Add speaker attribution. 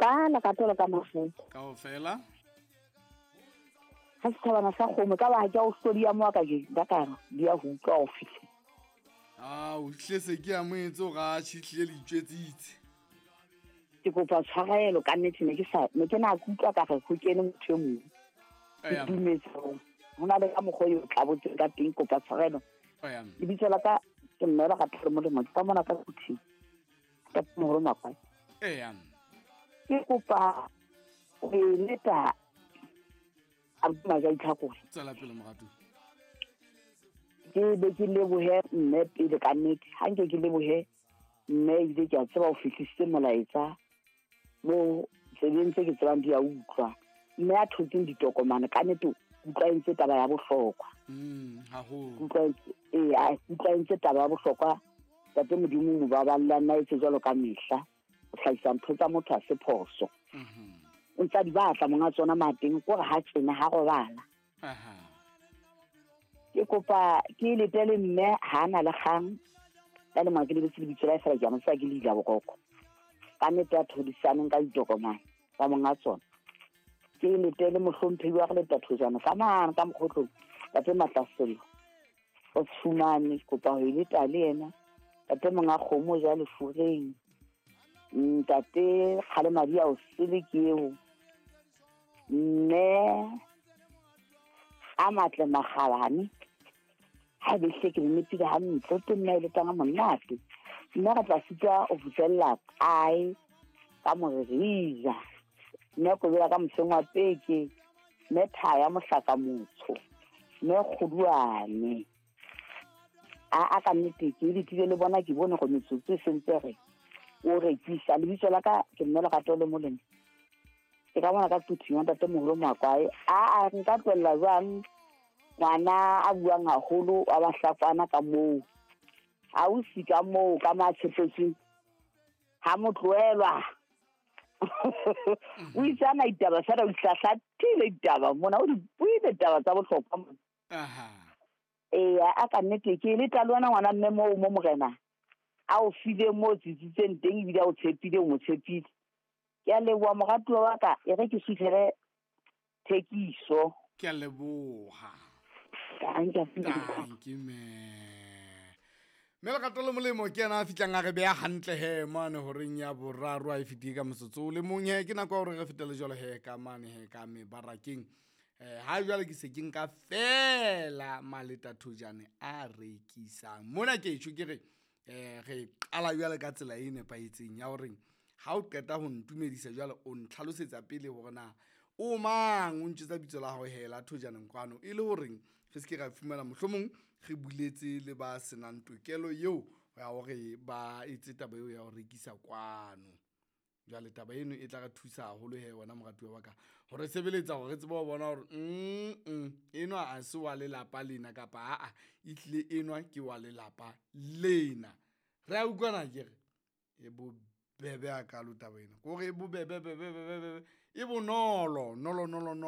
Speaker 1: la ka tola ka mafu
Speaker 2: kaofela
Speaker 1: ha se thabana sa kgomo ka ba ja o stodium wa ka ke dakara dia ho ka ofisi
Speaker 2: o hlese ke a moetso ga tšihlile le itšwetsitse
Speaker 1: ke kopa tshwarelo ka nnete ne ke na kutla ka go kene motho mo ke dumetso hona le ka mogho yo tla botse ka teng kopa tshwarelo le bitsola ka ke mmela ka tlholo mo le mo ka mona ka kuthi ka mo ro makwa ke kopa o neta abuma ja itlhako
Speaker 2: tsela pele mogato
Speaker 1: ke be ke lebohe mme pele ka nnete ha nke ke lebohe mme ile ke a tseba o fitlisitse molaetsa mo sebentse ke tsebang dia utlwa mme a thotseng ditokomane ka nnete utlwaentse taba ya bohlokwa
Speaker 2: ha ho
Speaker 1: utlwaentse taba ya bohlokwa tate modimo mo ba balla nna etse jalo ka mehla o hlahisa ntho tsa motho a se phoso o ntsa di batla monga tsona mateng gore ha tsena ha go bala ke kopa ke letele mme ha na le kgang ka le makele be se bitso la fela ja mo sa ke le ja bokoko ka nnete a thodisane ka ditokomane tsa monga tsona ke letele mohlomphehi wa go leta thojana ka mana ka mokgotlo ka tse matlaselo o tshumane kopa ho ileta le yena tate monga kgomo ja le fureng tate khale maria o sele ke eo mme a matle magalane ha be hle ke nnete ha ntlo tena ile tanga monate nna ka tlasitsa o butsella kae ka moreriza nna ko bela ka mosengwa peke mme thaya mohlaka motsho mme khuduane a ka nnete ke le tile le bona ke bone go metsotso sentse re o rekisa le bitso la ka ke mmela ka tole moleng ke ka bona ka tutsing tate moholo makwae a nka tlwella jwang ngwana a buang haholo a bahlafana ka moo a o sika moo ka matshepetseng ha motloelwa o itsana itaba sa o hlahla tile itaba mona o di buile taba tsa bohlokwa mo a ka nnete ke le talwana ngwana mme mo morena a o file mo tsitsitseng teng ebile o tshepile o mo tshepile ke a leboa mogato wa ka e re ke sutlhere thekiso
Speaker 2: ke a leboga
Speaker 1: thank
Speaker 2: you me le katole molemo ke yena a fitlang a re beya hantle he mane horeng ya boraro a e fitile ka mosotso le mong he ke nako gore re fetele jalo he ka mane he ka me barakeng ha jwale ke se ke nka fela maleta thojane a rekisang mona ke itšho ke re re qala jwale ka tsela e nepaetseng ya gore ha o qeta ho ntumedisa jwale o ntlhalosetsa pele hore na o mang o ntsetsa bitso la hao hela thojaneng kwano e le hore re se ke ra fumana mohlomong re buletse le ba senang tokelo eo ya hore ba etse taba eo ya ho rekisa kwano jwale taba eno e tla re thusa haholo he wona moratuwa wa ka hore sebeletsa hore re tsebe ho bona hore eno a se wa lelapa lena kapa e tlile enwa ke wa lelapa lena re a utlwana kere e bobebe a kalo taba ena kore e bobebe e bonolo